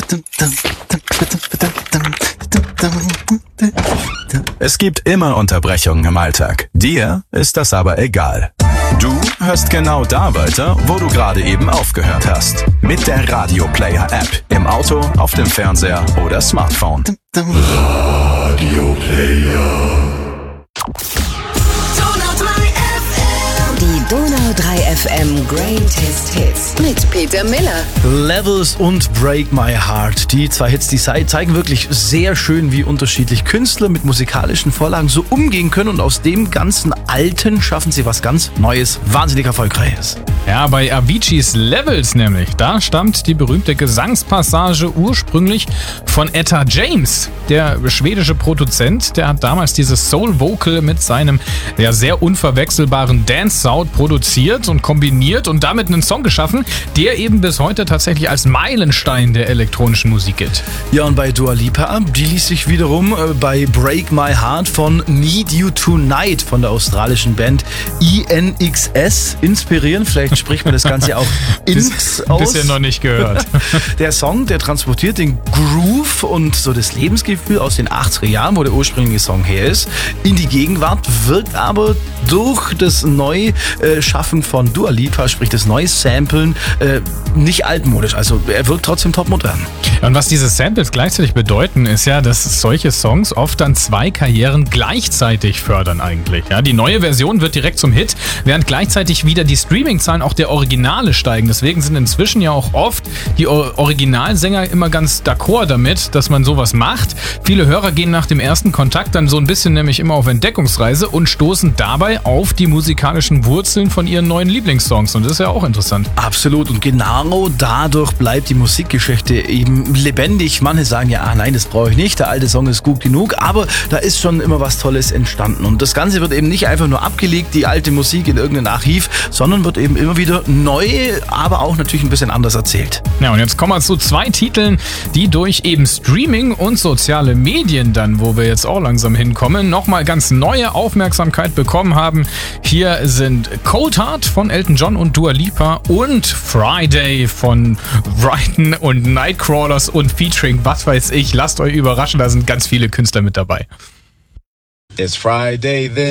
Es gibt immer Unterbrechungen im Alltag. Dir ist das aber egal. Du hörst genau da weiter, wo du gerade eben aufgehört hast. Mit der Radio Player App. Im Auto, auf dem Fernseher oder Smartphone. Radio Player. Die Donau 3 FM Greatest Hits mit Peter Miller. Levels und Break My Heart. Die zwei Hits, die zeigen wirklich sehr schön, wie unterschiedlich Künstler mit musikalischen Vorlagen so umgehen können. Und aus dem ganzen Alten schaffen sie was ganz Neues, wahnsinnig Erfolgreiches. Ja, bei Aviciis Levels nämlich. Da stammt die berühmte Gesangspassage ursprünglich von Etta James. Der schwedische Produzent, der hat damals dieses Soul-Vocal mit seinem sehr unverwechselbaren Dance-Sound produziert und kombiniert und damit einen Song geschaffen, der eben bis heute tatsächlich als Meilenstein der elektronischen Musik gilt. Ja, und bei Dua Lipa, die ließ sich wiederum bei Break My Heart von Need You Tonight von der australischen Band INXS inspirieren. Vielleicht spricht man das Ganze auch INX aus. Bisher noch nicht gehört. Der Song, der transportiert den Groove und so das Lebensgefühl aus den 80er Jahren, wo der ursprüngliche Song her ist, in die Gegenwart, wirkt aber durch das Neuschaffen von Dua Lipa, sprich das neue Samplen, nicht altmodisch. Also er wirkt trotzdem topmodern. Und was diese Samples gleichzeitig bedeuten, ist ja, dass solche Songs oft dann zwei Karrieren gleichzeitig fördern eigentlich. Ja, die neue Version wird direkt zum Hit, während gleichzeitig wieder die Streaming-Zahlen auch der Originale steigen. Deswegen sind inzwischen ja auch oft die Originalsänger immer ganz d'accord damit, dass man sowas macht. Viele Hörer gehen nach dem ersten Kontakt dann so ein bisschen nämlich immer auf Entdeckungsreise und stoßen dabei auf die musikalischen Wurzeln von ihren neuen Lieblingssongs. Und das ist ja auch interessant. Absolut. Und genau dadurch bleibt die Musikgeschichte eben lebendig. Manche sagen ja, nein, das brauche ich nicht. Der alte Song ist gut genug. Aber da ist schon immer was Tolles entstanden. Und das Ganze wird eben nicht einfach nur abgelegt, die alte Musik in irgendein Archiv, sondern wird eben immer wieder neu, aber auch natürlich ein bisschen anders erzählt. Ja, und jetzt kommen wir zu zwei Titeln, die durch eben Streaming und soziale Medien dann, wo wir jetzt auch langsam hinkommen, nochmal ganz neue Aufmerksamkeit bekommen haben. Hier sind Cold Heart von Elton John und Dua Lipa und Friday von Brighton und Nightcrawlers und Featuring, was weiß ich. Lasst euch überraschen, da sind ganz viele Künstler mit dabei. It's Friday then.